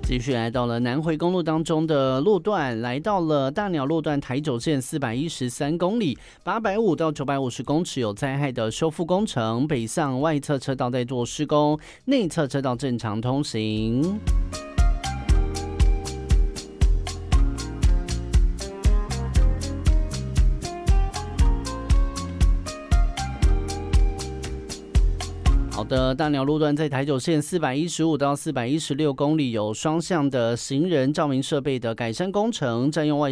继续来到了南回公路当中的路段，来到了大鸟路段台九线413公里，850到950公尺有灾害的修复工程，北向外侧车道在做施工，内侧车道正常通行。好的，大鸟路段在台九线415到416公里有双向的行人照明设备的改善工程，占用外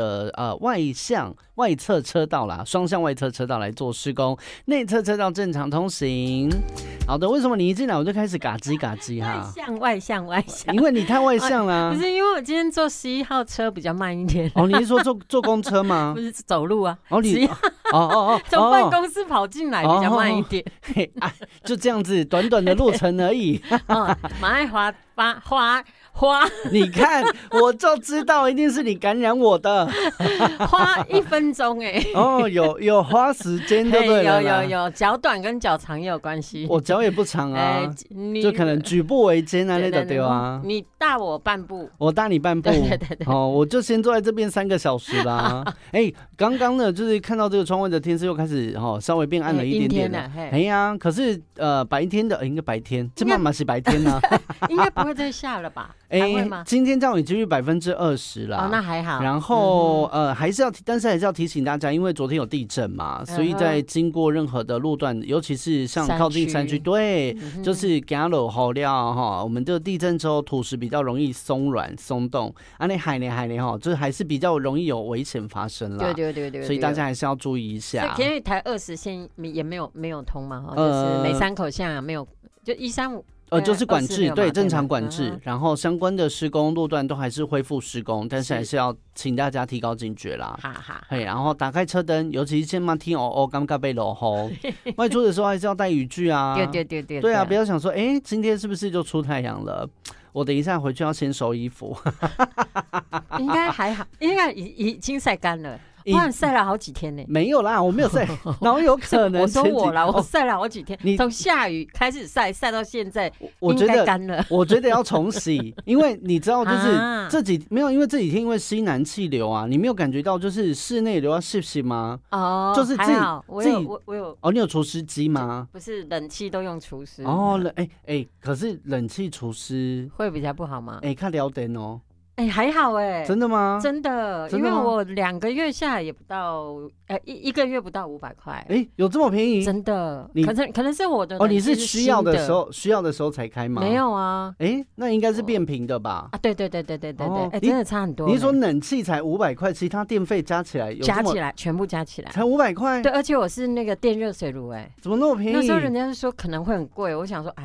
侧车道啦，双向外侧车道来做施工，内侧车道正常通行。好的，为什么你一进来我就开始嘎叽嘎叽哈？ 外向， 因为你太外向啦。 不是，因为我今天坐11号车比较慢一点。 哦，你是说坐公车吗？ 不是走路啊。 哦，你从办公室跑进来比较慢一点。 就这样子短短的路程而已。 马爱花。 你看，我就知道一定是你感染我的。 花1分钟哎。 哦，有花时间对不对了？ 有，脚短跟脚长也有关系。 我脚也不长啊，就可能举步维艰啊，那个对啊。 你大我半步， 我大你半步。 对。 哦，我就先坐在这边3个小时啦。刚刚呢，就是看到这个窗外的天色又开始稍微变暗了一点点了。呀，可是白天的应该白天，这嘛是白天啊。 应该不会再下了吧？还会吗？ 今天降雨几率20%啦。 哦，那还好。 然后但是还是要提醒大家，因为昨天有地震嘛，所以在经过任何的路段，尤其是像靠近山区，对，就是行路好了哈。我们这个地震之后，土石比较容易松软松动，那海呢哈，就是还是比较容易有危险发生啦。对，所以大家还是要注意一下。 因为台20线也没有通嘛，就是美山口线没有，就135。 就是管制，对，正常管制，然后相关的施工路段都还是恢复施工，但是还是要请大家提高警觉啦。然后打开车灯，尤其是现在天刚刚被落雨，外出的时候还是要带雨具啊。对啊，不要想说，今天是不是就出太阳了？我等一下回去要先收衣服。 应该还好，应该已经晒干了。不然晒了好几天呢。 没有啦，我没有晒，然后有可能。 我说我啦，我晒了好几天，从下雨开始晒到现在， 我觉得干了。 我觉得要重洗，因为你知道，就是因为这几天因为西南气流啊，你没有感觉到就是室内流要湿吗？ 哦， 就是还好，我有。 哦，你有除湿机吗？ 不是，冷气都用除湿。 哦，可是冷气除湿会比较不好吗？ 看聊点哦。 还好真的吗？ 真的，因为我2个月下来也不到，1个月不到500块。 有这么便宜？ 真的，可能是我的你是需要的时候才开吗？ 没有啊。 那应该是变频的吧？ 对，真的差很多。 你说冷气才500块，其他电费加起来全部加起来才500块？ 对，而且我是那个电热水炉， 怎么那么便宜？ 那时候人家是说可能会很贵，我想说